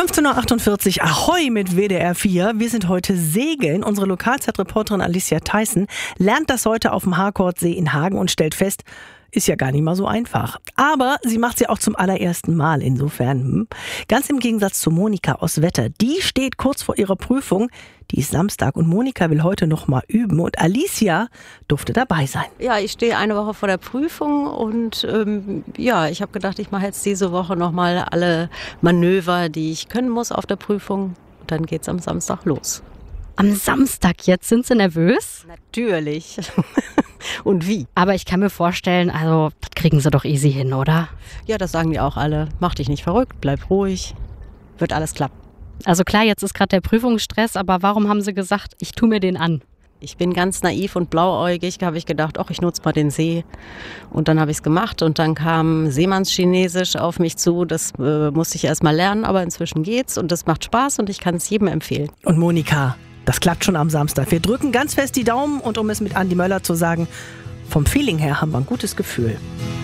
15.48 Uhr, Ahoi mit WDR 4. Wir sind heute segeln. Unsere Lokalzeitreporterin Alicia Theissen lernt das heute auf dem Harkordsee in Hagen und stellt fest, ist ja gar nicht mal so einfach. Aber sie macht sie auch zum allerersten Mal insofern. Ganz im Gegensatz zu Monika aus Wetter. Die steht kurz vor ihrer Prüfung. Die ist Samstag und Monika will heute noch mal üben. Und Alicia durfte dabei sein. Ja, ich stehe eine Woche vor der Prüfung und ich habe gedacht, ich mache jetzt diese Woche noch mal alle Manöver, die ich können muss auf der Prüfung. Und dann geht's am Samstag los. Am Samstag jetzt? Sind Sie nervös? Natürlich. Und wie? Aber ich kann mir vorstellen, also das kriegen Sie doch easy hin, oder? Ja, das sagen die auch alle. Mach dich nicht verrückt, bleib ruhig. Wird alles klappen. Also klar, jetzt ist gerade der Prüfungsstress, aber warum haben Sie gesagt, ich tue mir den an? Ich bin ganz naiv und blauäugig, da habe ich gedacht, ich nutze mal den See. Und dann habe ich es gemacht und dann kam Seemannschinesisch auf mich zu. Das musste ich erst mal lernen, aber inzwischen geht's und das macht Spaß und ich kann es jedem empfehlen. Und Monika, das klappt schon am Samstag. Wir drücken ganz fest die Daumen und um es mit Andi Möller zu sagen, vom Feeling her haben wir ein gutes Gefühl.